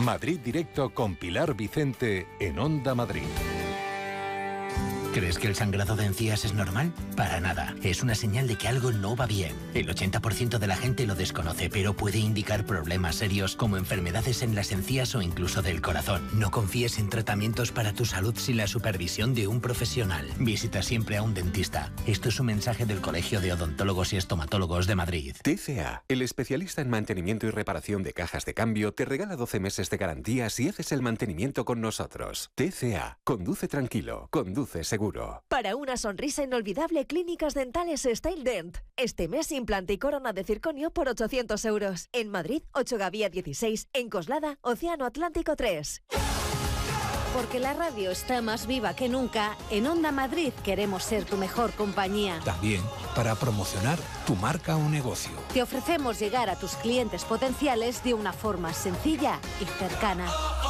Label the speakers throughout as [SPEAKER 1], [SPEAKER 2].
[SPEAKER 1] Madrid Directo con Pilar Vicente en Onda Madrid.
[SPEAKER 2] ¿Crees que el sangrado de encías es normal? Para nada. Es una señal de que algo no va bien. El 80% de la gente lo desconoce, pero puede indicar problemas serios como enfermedades en las encías o incluso del corazón. No confíes en tratamientos para tu salud sin la supervisión de un profesional. Visita siempre a un dentista. Esto es un mensaje del Colegio de Odontólogos y Estomatólogos de Madrid.
[SPEAKER 3] TCA, el especialista en mantenimiento y reparación de cajas de cambio, te regala 12 meses de garantía si haces el mantenimiento con nosotros. TCA, conduce tranquilo, conduce seguro.
[SPEAKER 4] Para una sonrisa inolvidable, Clínicas Dentales Style Dent. Este mes, implante y corona de circonio por 800 euros. En Madrid, 8 Gavía 16. En Coslada, Océano Atlántico 3.
[SPEAKER 5] Porque la radio está más viva que nunca, en Onda Madrid queremos ser tu mejor compañía.
[SPEAKER 6] También para promocionar tu marca o negocio.
[SPEAKER 5] Te ofrecemos llegar a tus clientes potenciales de una forma sencilla y cercana.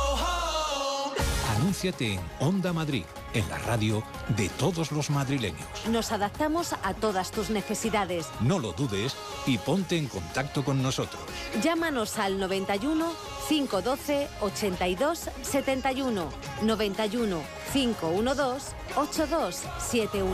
[SPEAKER 6] Anúnciate en Onda Madrid, en la radio de todos los madrileños.
[SPEAKER 5] Nos adaptamos a todas tus necesidades.
[SPEAKER 6] No lo dudes y ponte en contacto con nosotros.
[SPEAKER 5] Llámanos al 91 512 82 71. 91 512 8271.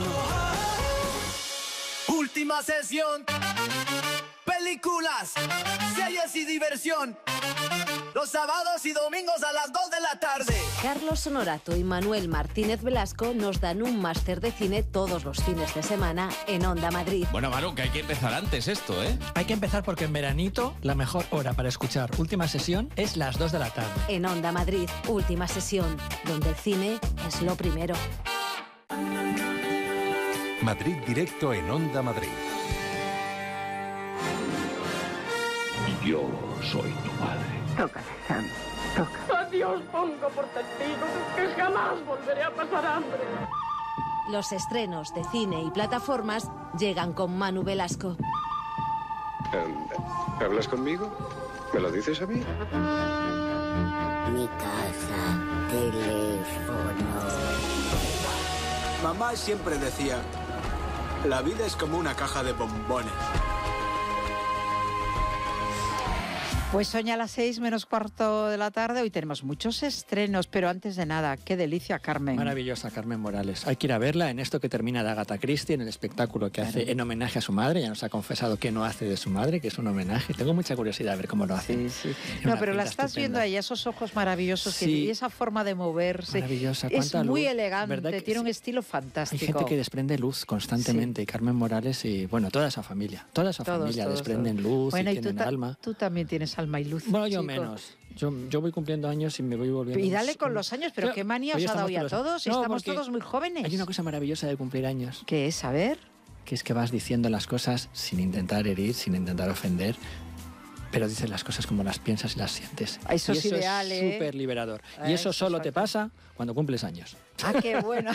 [SPEAKER 7] Última sesión. Películas, series y diversión. Los sábados y domingos a las 2 de la tarde.
[SPEAKER 5] Carlos Honorato y Manuel Martínez Velasco nos dan un máster de cine todos los fines de semana en Onda Madrid.
[SPEAKER 8] Bueno, Manu, que hay que empezar antes esto, ¿eh?
[SPEAKER 9] Hay que empezar porque en veranito la mejor hora para escuchar Última Sesión es las 2 de la tarde.
[SPEAKER 5] En Onda Madrid, Última Sesión, donde el cine es lo primero.
[SPEAKER 1] Madrid Directo en Onda Madrid.
[SPEAKER 10] Yo soy tu madre.
[SPEAKER 11] Toca, Sam, toca.
[SPEAKER 12] Adiós, pongo por testigo que jamás volveré a pasar hambre.
[SPEAKER 5] Los estrenos de cine y plataformas llegan con Manu Velasco.
[SPEAKER 13] ¿Hablas conmigo? ¿Me lo dices a mí?
[SPEAKER 14] Mi casa, teléfono.
[SPEAKER 15] Mamá siempre decía, la vida es como una caja de bombones.
[SPEAKER 16] Pues son ya las 6 menos cuarto de la tarde. Hoy tenemos muchos estrenos, pero antes de nada, qué delicia, Carmen.
[SPEAKER 9] Maravillosa, Carmen Morales. Hay que ir a verla en esto que termina de Agatha Christie, en el espectáculo que hace en homenaje a su madre. Ya nos ha confesado que no hace de su madre, que es un homenaje. Tengo mucha curiosidad de ver cómo lo hace.
[SPEAKER 16] Sí, sí. No, pero la estás viendo ahí, esos ojos maravillosos sí. Y esa forma de moverse.
[SPEAKER 9] Maravillosa.
[SPEAKER 16] Es muy
[SPEAKER 9] luz,
[SPEAKER 16] elegante, tiene un estilo fantástico.
[SPEAKER 9] Hay gente que desprende luz constantemente. Y Carmen Morales y, bueno, toda esa familia. Toda esa familia desprenden luz y tienen alma.
[SPEAKER 16] Tú también tienes alma y luz.
[SPEAKER 9] Bueno, yo menos. Yo voy cumpliendo años y me voy volviendo...
[SPEAKER 16] Y dale con los años, pero qué manía os ha dado ya a todos.
[SPEAKER 9] No,
[SPEAKER 16] estamos todos muy jóvenes.
[SPEAKER 9] Hay una cosa maravillosa de cumplir años.
[SPEAKER 16] ¿Qué es? A ver.
[SPEAKER 9] Que es que vas diciendo las cosas sin intentar herir, sin intentar ofender, pero dices las cosas como las piensas y las sientes.
[SPEAKER 16] Eso
[SPEAKER 9] y eso
[SPEAKER 16] ideal,
[SPEAKER 9] es súper liberador. Y eso solo te pasa cuando cumples años.
[SPEAKER 16] Ah, qué bueno.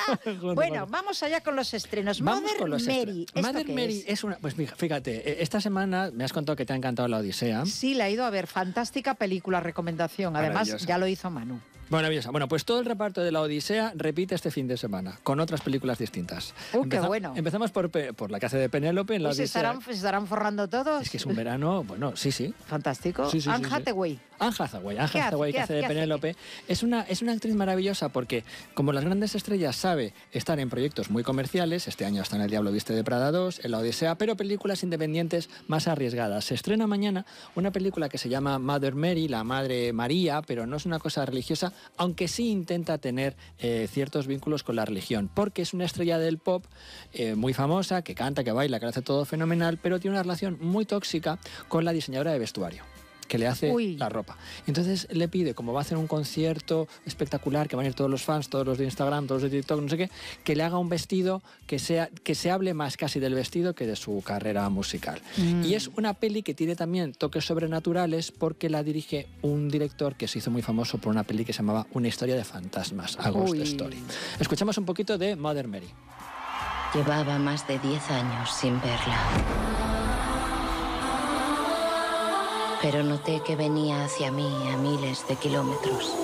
[SPEAKER 16] Bueno, vamos allá con los estrenos. Mother Mary.
[SPEAKER 9] Mother Mary es una... Pues fíjate, esta semana me has contado que te ha encantado La Odisea.
[SPEAKER 16] Sí, la he ido a ver. Fantástica película, recomendación. Además, ya lo hizo Manu.
[SPEAKER 9] Maravillosa. Bueno, pues todo el reparto de La Odisea repite este fin de semana, con otras películas distintas.
[SPEAKER 16] Qué bueno.
[SPEAKER 9] Empezamos por la que hace de Penélope en La Odisea.
[SPEAKER 16] ¿Se estarán forrando todos?
[SPEAKER 9] Es que es un verano, bueno, sí.
[SPEAKER 16] Fantástico.
[SPEAKER 9] Sí,
[SPEAKER 16] Anne Hathaway.
[SPEAKER 9] Anne Hathaway, que hace de Penélope. Es una actriz maravillosa porque, como las grandes estrellas, sabe estar en proyectos muy comerciales. Este año está en El Diablo Viste de Prada 2, en La Odisea, pero películas independientes más arriesgadas. Se estrena mañana una película que se llama Mother Mary, la Madre María, pero no es una cosa religiosa, aunque sí intenta tener ciertos vínculos con la religión, porque es una estrella del pop muy famosa, que canta, que baila, que hace todo fenomenal, pero tiene una relación muy tóxica con la diseñadora de vestuario, que le hace la ropa. Entonces le pide, como va a hacer un concierto espectacular, que van a ir todos los fans, todos los de Instagram, todos los de TikTok, no sé qué, que le haga un vestido que se hable más casi del vestido que de su carrera musical. Y es una peli que tiene también toques sobrenaturales porque la dirige un director que se hizo muy famoso por una peli que se llamaba Una historia de fantasmas, A Ghost Story. Escuchamos un poquito de Mother Mary.
[SPEAKER 14] Llevaba más de 10 años sin verla. Pero noté que venía hacia mí a miles de kilómetros.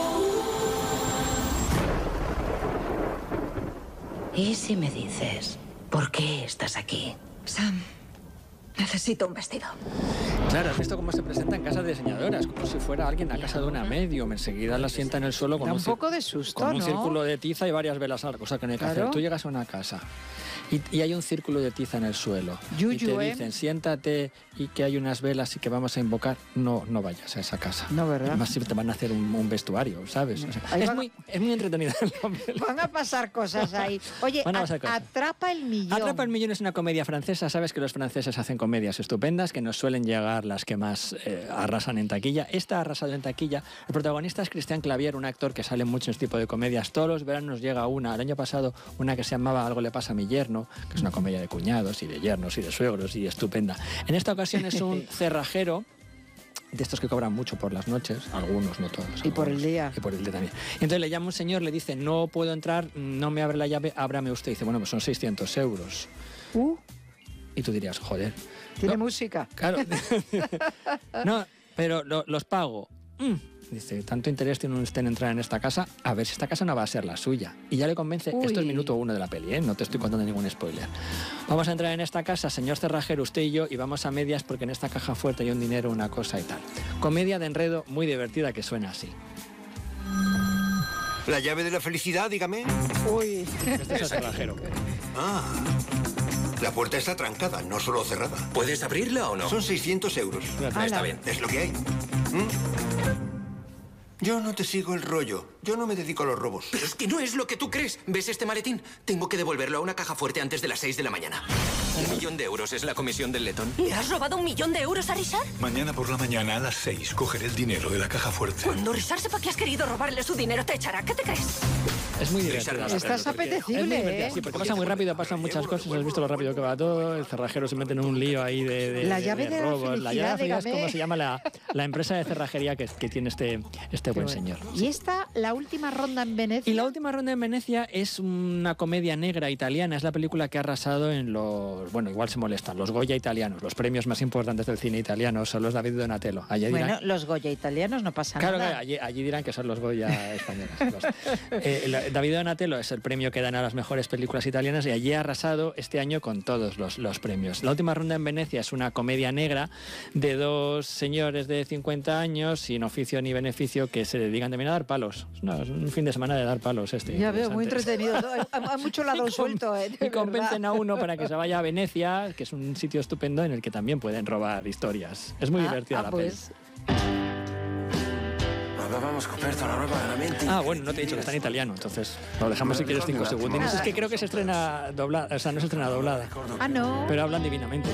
[SPEAKER 14] ¿Y si me dices, por qué estás aquí?
[SPEAKER 17] Sam, necesito un vestido.
[SPEAKER 9] Claro, ¿has visto cómo se presenta en casas de diseñadoras? Como si fuera alguien a casa de una medium. Enseguida la sienta en el suelo con
[SPEAKER 16] un poco de susto,
[SPEAKER 9] con un
[SPEAKER 16] ¿no?
[SPEAKER 9] círculo de tiza y varias velas al cosa que no hay que hacer. Tú llegas a una casa y hay un círculo de tiza en el suelo. Y te dicen, siéntate y que hay unas velas y que vamos a invocar. No vayas a esa casa.
[SPEAKER 16] No, ¿verdad?
[SPEAKER 9] Además, si te van a hacer un vestuario, ¿sabes? O sea, es muy entretenida.
[SPEAKER 16] Van a pasar cosas ahí. Oye, Atrapa el millón.
[SPEAKER 9] Atrapa el millón es una comedia francesa. Sabes que los franceses hacen comedias estupendas, que nos suelen llegar las que más arrasan en taquilla. Esta ha arrasado en taquilla. El protagonista es Christian Clavier, un actor que sale mucho en este tipo de comedias. Todos los veranos nos llega una. El año pasado, una que se llamaba Algo le pasa a mi yerno, que es una comedia de cuñados y de yernos y de suegros y estupenda. En esta ocasión es un cerrajero de estos que cobran mucho por las noches, algunos, no todos.
[SPEAKER 16] Y por el día.
[SPEAKER 9] Y por el día también. Y entonces le llama un señor, le dice, no puedo entrar, no me abre la llave, ábrame usted. Y dice, bueno, pues son 600 euros. Y tú dirías, joder.
[SPEAKER 16] ¿Tiene música?
[SPEAKER 9] Claro. No, pero los pago. Dice, tanto interés tiene usted en entrar en esta casa, a ver si esta casa no va a ser la suya. Y ya le convence, esto es minuto 1 de la peli, no te estoy contando ningún spoiler. Vamos a entrar en esta casa, señor cerrajero, usted y yo, y vamos a medias porque en esta caja fuerte hay un dinero, una cosa y tal. Comedia de enredo muy divertida que suena así.
[SPEAKER 17] ¿La llave de la felicidad, dígame?
[SPEAKER 16] Uy.
[SPEAKER 9] Este es el cerrajero.
[SPEAKER 17] La puerta está trancada, no solo cerrada.
[SPEAKER 18] ¿Puedes abrirla o no?
[SPEAKER 17] Son 600 euros.
[SPEAKER 18] Está bien.
[SPEAKER 17] Es lo que hay. Yo no te sigo el rollo. Yo no me dedico a los robos.
[SPEAKER 18] Pero es que no es lo que tú crees. ¿Ves este maletín? Tengo que devolverlo a una caja fuerte antes de las 6 de la mañana. 1.000.000 euros es la comisión del letón.
[SPEAKER 19] ¿Le has robado 1.000.000 euros a Richard?
[SPEAKER 20] Mañana por la mañana a las 6 cogeré el dinero de la caja fuerte.
[SPEAKER 19] Cuando Richard sepa que has querido robarle su dinero, te echará. ¿Qué te crees?
[SPEAKER 9] Es muy divertido.
[SPEAKER 16] Estás apetecible,
[SPEAKER 9] Sí, porque pasa muy rápido, pasan muchas cosas. Has visto lo rápido que va todo. El cerrajero se mete en un lío ahí
[SPEAKER 16] la llave de
[SPEAKER 9] robos. La llave de la felicidad es como se llama la empresa de cerrajería que tiene este buen señor.
[SPEAKER 16] Y esta, la última ronda en Venecia.
[SPEAKER 9] Y la última ronda en Venecia es una comedia negra italiana. Es la película que ha arrasado en los... Bueno, igual se molestan. Los Goya italianos. Los premios más importantes del cine italiano son los David Donatello. Allí dirán,
[SPEAKER 16] los Goya italianos no pasa nada.
[SPEAKER 9] Claro, allí dirán que son los Goya españoles. David Donatello es el premio que dan a las mejores películas italianas y allí ha arrasado este año con todos los premios. La última ronda en Venecia es una comedia negra de dos señores de 50 años sin oficio ni beneficio que se dedican también a dar palos. No, es un fin de semana de dar palos este.
[SPEAKER 16] Ya veo, muy entretenido. Hay mucho lado suelto.
[SPEAKER 9] Y convencen a uno para que se vaya a Venecia, que es un sitio estupendo en el que también pueden robar historias. Es muy divertida la peli.
[SPEAKER 18] Avevamo scoperto una roba veramente...
[SPEAKER 9] bueno, no te he dicho que está en italiano, entonces lo dejamos si quieres 5 segundos. Es que creo que se estrena doblada, o sea, no se estrena doblada.
[SPEAKER 16] No.
[SPEAKER 9] Pero hablan divinamente.